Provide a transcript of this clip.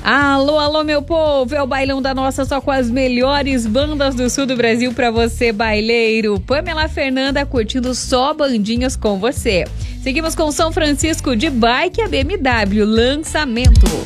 Alô, alô, meu povo, é o Bailão da Nossa, só com as melhores bandas do sul do Brasil pra você, baileiro. Pamela Fernanda curtindo só bandinhas com você. Seguimos com São Francisco de Bike, a BMW, lançamento.